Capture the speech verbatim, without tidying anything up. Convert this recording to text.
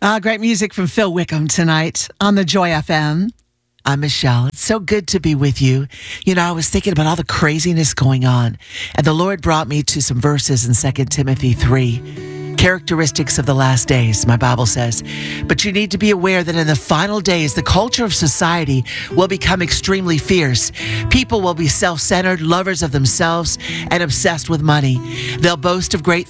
Uh, great music from Phil Wickham tonight on the Joy F M. I'm Michelle. It's so good to be with you. You know, I was thinking about all the craziness going on, and the Lord brought me to some verses in Second Timothy three. Characteristics of the last days, my Bible says. But you need to be aware that in the final days, the culture of society will become extremely fierce. People will be self-centered, lovers of themselves, and obsessed with money. They'll boast of great